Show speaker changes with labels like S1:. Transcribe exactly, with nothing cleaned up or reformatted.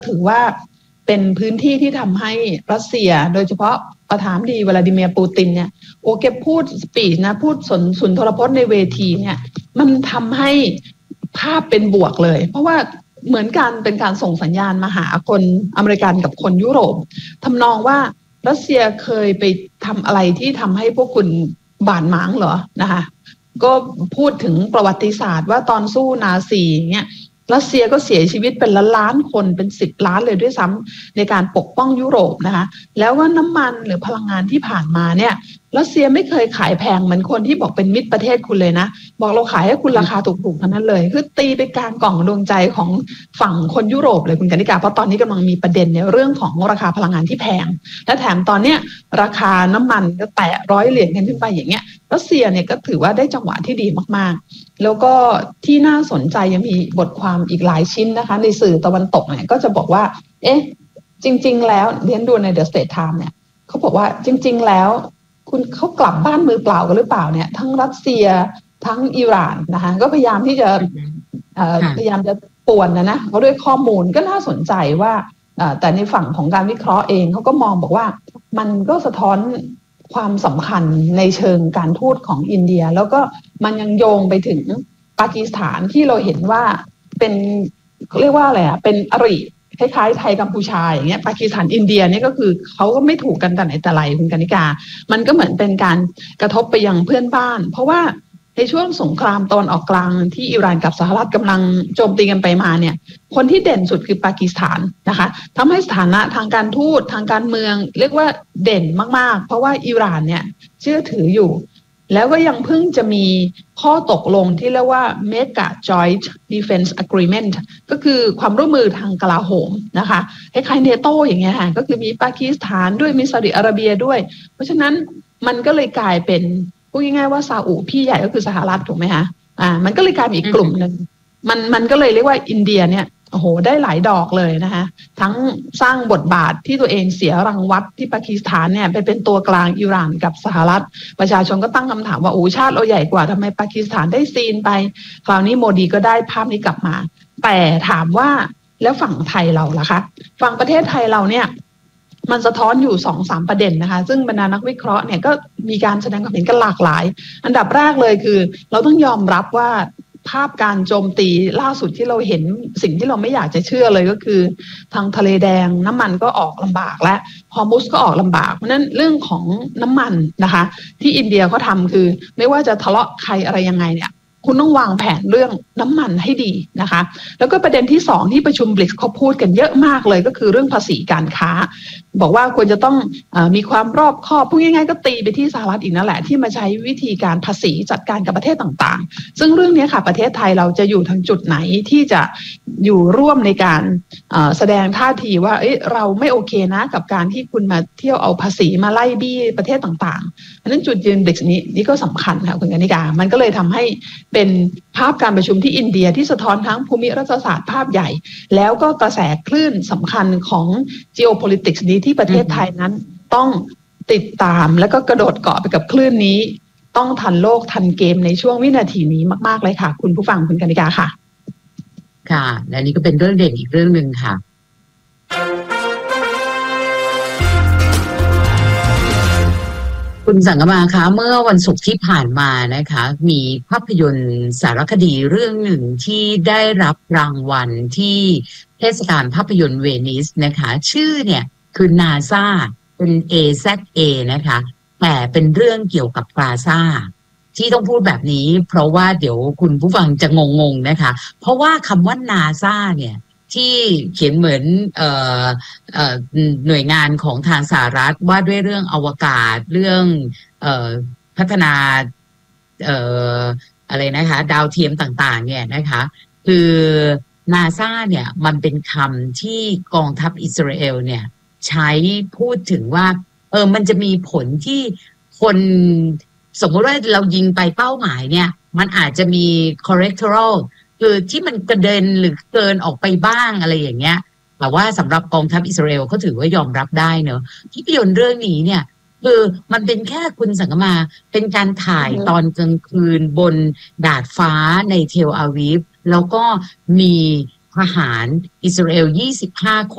S1: ถือว่าเป็นพื้นที่ที่ทำให้รัสเซียโดยเฉพาะประธานาธิบดีวลาดิเมียร์ปูตินเนี่ยโอเคพูดสปีชนะพูดสนสุนทรพจน์ในเวทีเนี่ยมันทำให้ภาพเป็นบวกเลยเพราะว่าเหมือนกันเป็นการส่งสัญญาณมาหาคนอเมริกันกับคนยุโรปทำนองว่ารัสเซียเคยไปทำอะไรที่ทำให้พวกคุณบาดหมางเหรอนะคะก็พูดถึงประวัติศาสตร์ว่าตอนสู้นาซีเนี่ยรัสเซียก็เสียชีวิตเป็นล้านล้านคนเป็นสิบล้านเลยด้วยซ้ำในการปกป้องยุโรปนะคะแล้วว่าน้ำมันหรือพลังงานที่ผ่านมาเนี่ยรัสเซียไม่เคยขายแพงเหมือนคนที่บอกเป็นมิตรประเทศคุณเลยนะบอกเราขายให้คุณราคาถูกๆเท่านั้นเลยคือตีไปกลางกล่องดวงใจของฝั่งคนยุโรปเลยคุณกนิกาเพราะตอนนี้กำลังมีประเด็นในเรื่องของราคาพลังงานที่แพงและแถมตอนเนี้ยราคาน้ำมันก็แตะร้อยเหรียญกันขึ้นไปอย่างเงี้ยรัสเซียเนี่ยก็ถือว่าได้จังหวะที่ดีมากๆแล้วก็ที่น่าสนใจยังมีบทความอีกหลายชิ้นนะคะในสื่อตะวันตกเนี่ยก็จะบอกว่าเอ๊ะจริงๆแล้วเรียนดูใน The State Time เนี่ยเขาบอกว่าจริงๆแล้วคุณเขากลับบ้านมือเปล่ากันหรือเปล่าเนี่ยทั้งรัสเซียทั้งอิหร่านนะคะก็พยายามที่จะพยายามจะป่วนนะนะเขาด้วยข้อมูลก็น่าสนใจว่าแต่ในฝั่งของการวิเคราะห์เองเขาก็มองบอกว่ามันก็สะท้อนความสำคัญในเชิงการทูตของอินเดียแล้วก็มันยังโยงไปถึงปากีสถานที่เราเห็นว่าเป็นเรียกว่าอะไรอ่ะเป็นอริคล้ายๆไทยกัมพูชาอย่างเงี้ยปากีสถานอินเดียนี่ก็คือเขาก็ไม่ถูกกันแต่ไหนแต่ไรคุณกนิกามันก็เหมือนเป็นการกระทบไปยังเพื่อนบ้านเพราะว่าในช่วงสงครามตะวันออกกลางที่อิหร่านกับสหรัฐกำลังโจมตีกันไปมาเนี่ยคนที่เด่นสุดคือปากีสถานนะคะทำให้สถานะทางการทูตทางการเมืองเรียกว่าเด่นมากๆเพราะว่าอิหร่านเนี่ยเชื่อถืออยู่แล้วก็ยังเพิ่งจะมีข้อตกลงที่เรียกว่า Mega Joint Defense Agreement ก็คือความร่วมมือทางกลาโหมนะคะคล้ายๆเนโตอย่างเงี้ยค่ะก็คือมีปากีสถานด้วยมีซาอุดิอาระเบียด้วยเพราะฉะนั้นมันก็เลยกลายเป็นพูดง่ายๆว่าซาอุพี่ใหญ่ก็คือสหรัฐถูกไหมคะอ่ามันก็เลยกลายเป็นอีกกลุ่มหนึ่งมันมันก็เลยเรียกว่าอินเดียเนี่ยโอ้โหได้หลายดอกเลยนะคะทั้งสร้างบทบาทที่ตัวเองเสียรังวัดที่ปากีสถานเนี่ยไปเป็นตัวกลางอิหร่านกับสหรัฐประชาชนก็ตั้งคำถามว่าโอ้ชาติเราใหญ่กว่าทำไมปากีสถานได้ซีนไปคราวนี้โมดีก็ได้ภาพนี้กลับมาแต่ถามว่าแล้วฝั่งไทยเราล่ะคะฝั่งประเทศไทยเราเนี่ยมันสะท้อนอยู่ สองถึงสาม ประเด็นนะคะซึ่งบรรดานักวิเคราะห์เนี่ยก็มีการแสดงความเห็นกันหลากหลายอันดับแรกเลยคือเราต้องยอมรับว่าภาพการโจมตีล่าสุดที่เราเห็นสิ่งที่เราไม่อยากจะเชื่อเลยก็คือทางทะเลแดงน้ำมันก็ออกลำบากและฮอร์มุสก็ออกลำบากเพราะนั้นเรื่องของน้ำมันนะคะที่อินเดียเขาทำคือไม่ว่าจะทะเลาะใครอะไรยังไงเนี่ยคุณต้องวางแผนเรื่องน้ำมันให้ดีนะคะแล้วก็ประเด็นที่สองที่ประชุมบริกส์เขาพูดกันเยอะมากเลยก็คือเรื่องภาษีการค้าบอกว่าควรจะต้องเอ่อมีความรอบคอบพูดง่ายๆก็ตีไปที่สหรัฐอีกนั่นแหละที่มาใช้วิธีการภาษีจัดการกับประเทศต่างๆซึ่งเรื่องนี้ค่ะประเทศไทยเราจะอยู่ทางจุดไหนที่จะอยู่ร่วมในการเอ่อแสดงท่าทีว่าเอ้ยเราไม่โอเคนะกับการที่คุณมาเที่ยวเอาภาษีมาไล่บี้ประเทศต่างๆอันนั้นจุดยืนบริกส์นี้นี่ก็สำคัญค่ะคุณกนิกามันก็เลยทำให้เป็นภาพการประชุมที่อินเดียที่สะท้อนทั้งภูมิรัฐศาสตร์ภาพใหญ่แล้วก็กระแสคลื่นสำคัญของ geopolitics นี้ที่ประเทศไทยนั้นต้องติดตามแล้วก็กระโดดเกาะไปกับคลื่นนี้ต้องทันโลกทันเกมในช่วงวินาทีนี้มากๆเลยค่ะคุณผู้ฟังคุณกนิกาค่ะ
S2: ค่ะและนี่ก็เป็นเรื่องเด่นอีกเรื่องหนึ่งค่ะคุณสังกมาคะเมื่อวันศุกร์ที่ผ่านมานะคะมีภาพยนตร์สารคดีเรื่องหนึ่งที่ได้รับรางวัลที่เทศกาลภาพยนตร์เวนิสนะคะชื่อเนี่ยคือ NASA เป็น เอ แซด เอ นะคะแต่เป็นเรื่องเกี่ยวกับกาซาที่ต้องพูดแบบนี้เพราะว่าเดี๋ยวคุณผู้ฟังจะงงๆนะคะเพราะว่าคำว่า NASA เนี่ยที่เขียนเหมือนเอ่อเอ่อหน่วยงานของทางสหรัฐว่าด้วยเรื่องอวกาศเรื่องเอ่อพัฒนาเอ่ออะไรนะคะดาวเทียมต่างๆเนี่ยนะคะคือ NASA เนี่ยมันเป็นคำที่กองทัพอิสราเอลเนี่ยใช้พูดถึงว่าเออมันจะมีผลที่คนสมมติว่าเรายิงไปเป้าหมายเนี่ยมันอาจจะมี collateralคือที่มันกระเด็นหรือเกินออกไปบ้างอะไรอย่างเงี้ยแต่ว่าสำหรับกองทัพอิสราเอลเขาถือว่ายอมรับได้เนอะภาพยนตร์เรื่องนี้เนี่ยคือมันเป็นแค่คุณสังกมาเป็นการถ่ายตอนกลางคืนบนดาดฟ้าในเทลอาวีฟแล้วก็มีทหารอิสราเอลยี่สิบห้าคน